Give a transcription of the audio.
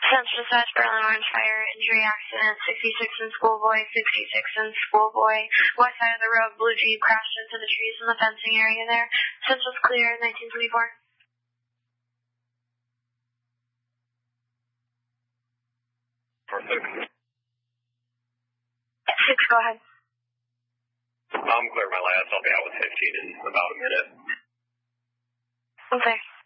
Central Dispatch, Berlin Orange Fire, injury accident, 66 in Schoolboy, 66 in Schoolboy, west side of the road, blue Jeep crashed into the trees in the fencing area there. Central's clear, 1924. Six, go ahead. I'm clear, my last. I'll be out with 15 in about a minute. Okay.